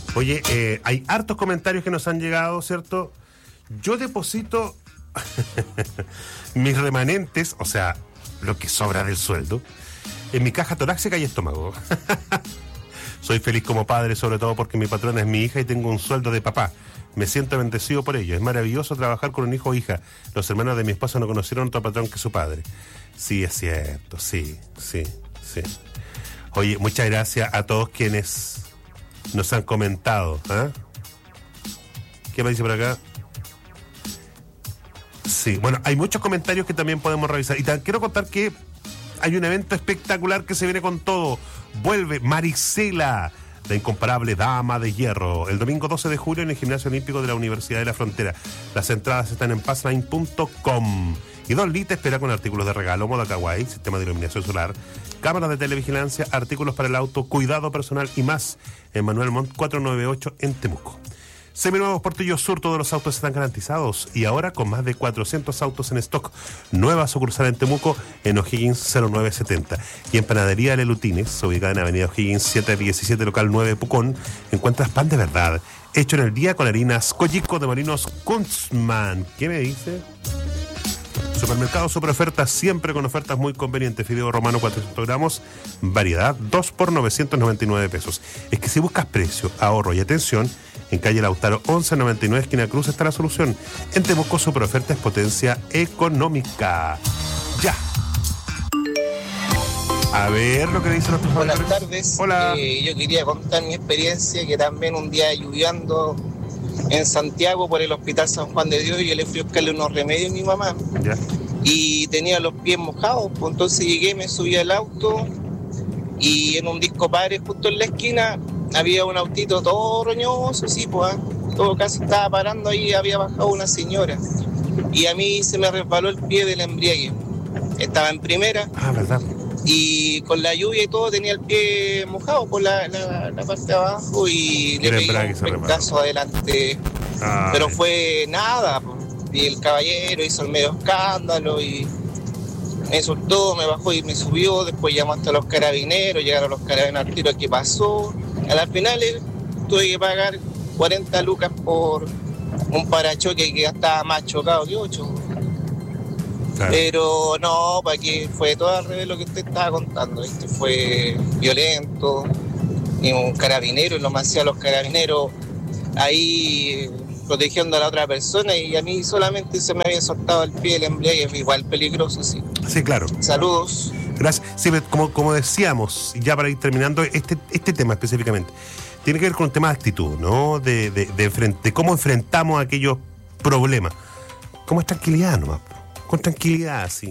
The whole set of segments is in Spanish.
Oye, hay hartos comentarios que nos han llegado, ¿cierto? Yo deposito mis remanentes, o sea, lo que sobra del sueldo, en mi caja torácica y estómago. Soy feliz como padre, sobre todo porque mi patrona es mi hija y tengo un sueldo de papá. Me siento bendecido por ello. Es maravilloso trabajar con un hijo o hija. Los hermanos de mi esposa no conocieron otro patrón que su padre. Sí, es cierto, sí. Oye, muchas gracias a todos quienes nos han comentado. ¿Eh? ¿Qué me dice por acá? Sí, bueno, hay muchos comentarios que también podemos revisar. Y quiero contar que hay un evento espectacular que se viene con todo. Vuelve Marisela, la incomparable Dama de Hierro, el domingo 12 de julio en el Gimnasio Olímpico de la Universidad de la Frontera. Las entradas están en passline.com. Y Don Lee te espera con artículos de regalo, moda kawaii, sistema de iluminación solar, cámaras de televigilancia, artículos para el auto, cuidado personal y más en Manuel Montt 498 en Temuco. Seminuevos Portillo Sur, todos los autos están garantizados y ahora con más de 400 autos en stock. Nueva sucursal en Temuco en O'Higgins 0970. Y en Panadería Lelutines, ubicada en Avenida O'Higgins 717, local 9 Pucón, encuentras pan de verdad, hecho en el día con harinas Coyico de Molinos Kunzman. ¿Qué me dice? Supermercado Super Ofertas, siempre con ofertas muy convenientes. Fideo romano 400 gramos, variedad, 2 por 999 pesos. Es que si buscas precio, ahorro y atención, en calle Lautaro 1199, esquina Cruz, está la solución. En Temuco Super Ofertas, potencia económica. Ya. A ver lo que dicen nuestros Buenas tardes. Hola. Yo quería contar mi experiencia, que también un día lloviendo en Santiago por el Hospital San Juan de Dios, yo le fui a buscarle unos remedios a mi mamá. Ya. Y tenía los pies mojados, pues entonces llegué, me subí al auto y en un disco padre justo en la esquina había un autito todo roñoso, sí, pues, todo casi estaba parando ahí, había bajado una señora y a mí se me resbaló el pie del embriague. Estaba en primera. Ah, verdad. Y con la lluvia y todo tenía el pie mojado por la parte de abajo y le pegué un pencazo adelante. Pero fue nada, pues. Y el caballero hizo el medio escándalo y me soltó, me bajó y me subió. Después llamó hasta los carabineros, llegaron los carabineros al tiro, ¿qué pasó? A las finales tuve que pagar 40 lucas por un parachoque que ya estaba más chocado que 8. Claro. Pero no, para que fue todo al revés lo que usted estaba contando. Fue violento, y un carabinero, y lo más hacía los carabineros ahí protegiendo a la otra persona, y a mí solamente se me había soltado el pie del embriague, igual peligroso, sí. Sí, claro. Saludos. Gracias. Sí, como decíamos, ya para ir terminando, este tema específicamente tiene que ver con un tema de actitud, ¿no? De cómo enfrentamos aquellos problemas. Como es tranquilidad nomás, con tranquilidad, sí.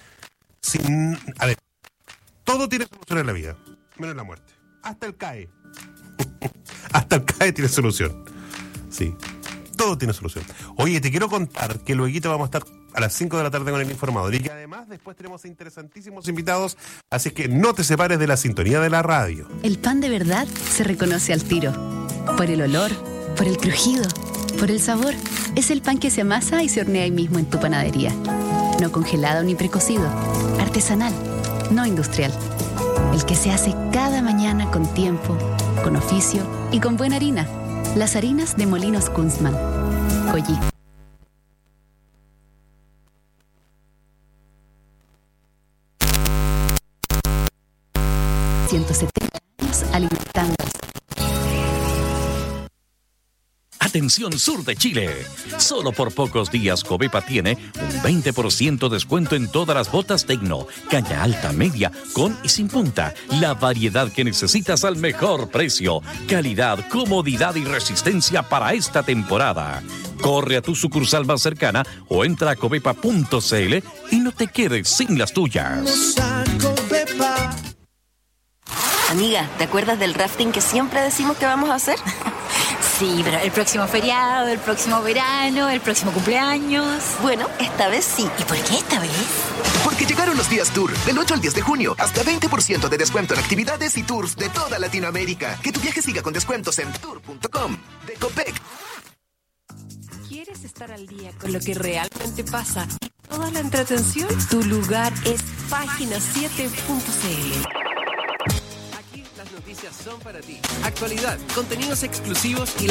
A ver, todo tiene solución en la vida, menos la muerte. Hasta el CAE. Hasta el CAE tiene solución. Sí. Todo tiene solución. Oye, te quiero contar que luego vamos a estar a las 5 de la tarde con el informador y que además después tenemos interesantísimos invitados, así que no te separes de la sintonía de la radio. El pan de verdad se reconoce al tiro. Por el olor, por el crujido, por el sabor. Es el pan que se amasa y se hornea ahí mismo en tu panadería. No congelado ni precocido. Artesanal, no industrial. El que se hace cada mañana con tiempo, con oficio y con buena harina. Las harinas de Molinos Kunzman. Coyico. años alimentando. Atención sur de Chile. Solo por pocos días Covepa tiene un 20% descuento en todas las botas Tecno, caña alta, media, con y sin punta. La variedad que necesitas al mejor precio. Calidad, comodidad y resistencia para esta temporada. Corre a tu sucursal más cercana o entra a covepa.cl y no te quedes sin las tuyas. Amiga, ¿te acuerdas del rafting que siempre decimos que vamos a hacer? Sí, pero el próximo feriado, el próximo verano, el próximo cumpleaños. Bueno, esta vez sí. ¿Y por qué esta vez? Porque llegaron los días Tour, del 8 al 10 de junio. Hasta 20% de descuento en actividades y tours de toda Latinoamérica. Que tu viaje siga con descuentos en tour.com de Copec. ¿Quieres estar al día con lo que realmente pasa y toda la entretención? Tu lugar es Página7.cl. Aquí las noticias noticias son para ti. Actualidad, contenidos exclusivos y la